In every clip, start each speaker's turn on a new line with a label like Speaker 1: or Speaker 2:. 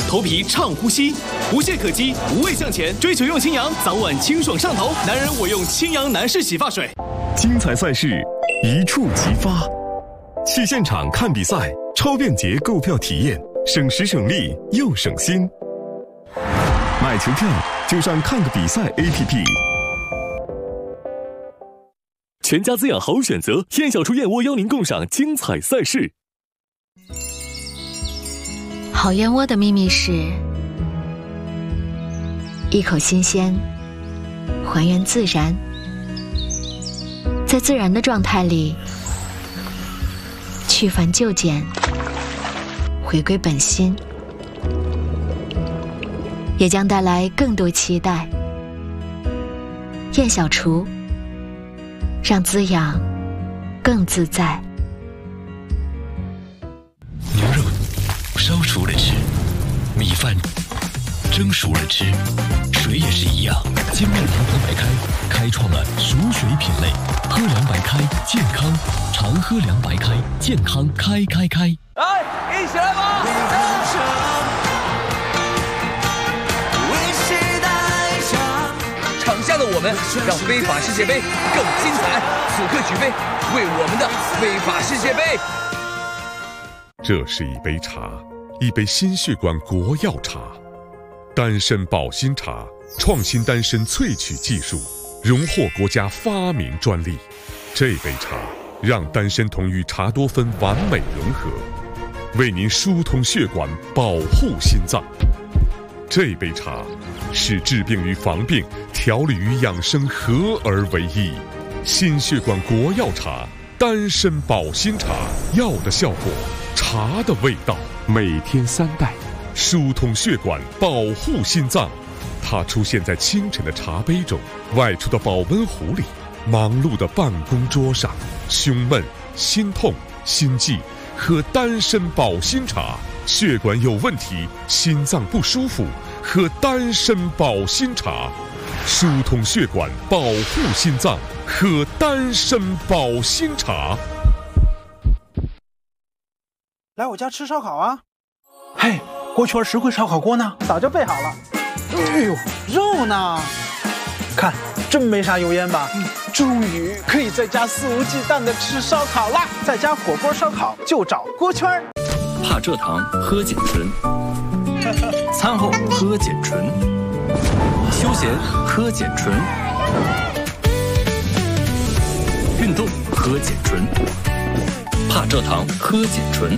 Speaker 1: 头皮畅呼吸，无懈可击，无畏向前，追求用清扬，早晚清爽上头。男人我用清扬男士洗发水。
Speaker 2: 精彩赛事，一触即发。去现场看比赛，超便捷购票体验，省时省力又省心。买球票就上看个比赛 APP。全家滋养好选择，燕小厨燕窝邀您共赏精彩赛事。
Speaker 3: 好燕窝的秘密是一口新鲜，还原自然，在自然的状态里去繁就简，回归本心，也将带来更多期待。燕小厨，让滋养更自在。
Speaker 4: 牛肉烧熟了吃，米饭蒸熟了吃，水也是一样。金麦郎喝白开开创了熟水品类，喝凉白开健康，常喝凉白开健康开。
Speaker 5: 来，一起来吧！场下的我们让非法世界杯更精彩，此刻举杯，为我们的非法世界杯。
Speaker 6: 这是一杯茶，一杯心血管国药茶，丹参保心茶，创新丹参萃取技术，荣获国家发明专利。这杯茶让丹参酮与茶多酚完美融合，为您疏通血管，保护心脏。这杯茶使治病与防病、调理与养生合而为一。心血管国药茶，丹参保心茶，药的效果，茶的味道，每天3袋，疏通血管，保护心脏。它出现在清晨的茶杯中，外出的保温壶里，忙碌的办公桌上。胸闷、心痛、心悸，喝丹参保心茶。血管有问题，心脏不舒服，喝丹参保心茶。疏通血管，保护心脏，喝丹参保心茶。
Speaker 7: 来我家吃烧烤啊！
Speaker 8: 嘿，锅圈实惠烧烤锅呢？
Speaker 7: 早就备好了。哎呦，肉呢？
Speaker 8: 看，真没啥油烟吧？
Speaker 7: 终于可以在家肆无忌惮地吃烧烤啦！在家火锅烧烤就找锅圈。
Speaker 4: 怕蔗糖喝碱醇，餐后喝碱醇，休闲喝碱醇，运动喝碱醇，怕蔗糖喝碱醇。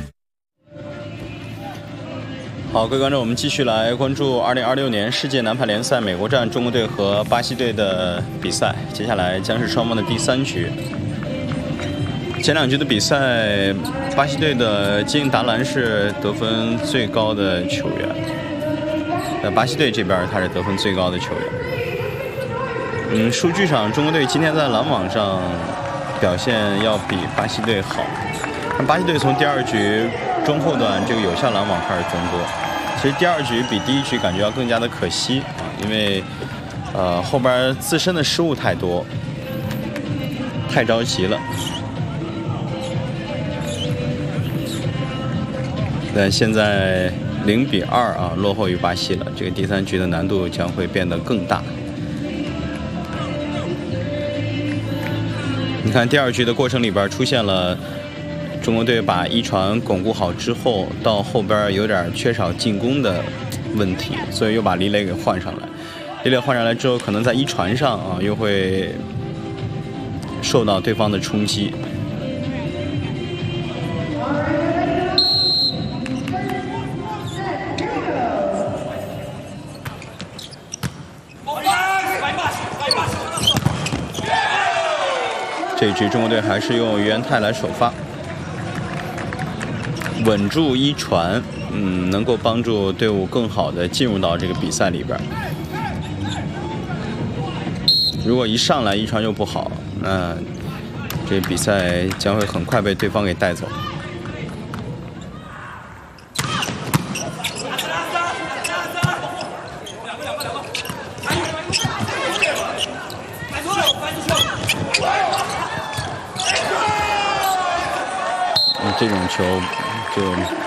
Speaker 9: 好，各位观众，我们继续来关注2026年世界男排联赛美国站中国队和巴西队的比赛。接下来将是双方的第3局。前2局的比赛，巴西队的基因达兰是得分最高的球员，在巴西队这边他是得分最高的球员。数据上，中国队今天在拦网上表现要比巴西队好。巴西队从第2局中后段这个有效拦网开始增多，其实第2局比第1局感觉要更加的可惜啊，因为后边自身的失误太多，太着急了。但现在0-2啊，落后于巴西了，这个第3局的难度将会变得更大。你看第2局的过程里边出现了中国队把一传巩固好之后，到后边有点缺少进攻的问题，所以又把李磊给换上来。李磊换上来之后，可能在一传上啊又会受到对方的冲击。这一局中国队还是用于元泰来首发，稳住一传，能够帮助队伍更好的进入到这个比赛里边。如果一上来一传就不好，那这比赛将会很快被对方给带走。这种球就